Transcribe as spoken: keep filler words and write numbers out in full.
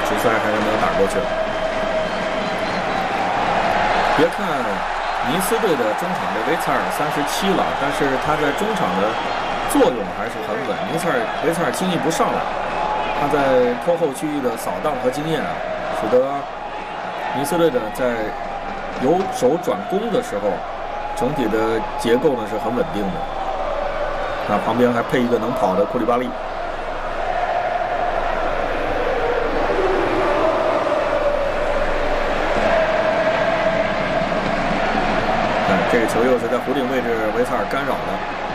直塞还是没有打过去。别看尼斯队的中场的维茨尔三十七了，但是他在中场的作用还是很稳。尼斯尔维茨尔轻易不上来，他在拖后区域的扫荡和经验啊，使得尼斯队的在由守转攻的时候，整体的结构呢是很稳定的。那旁边还配一个能跑的库里巴利。这个球又是在弧顶位置，维萨尔干扰了。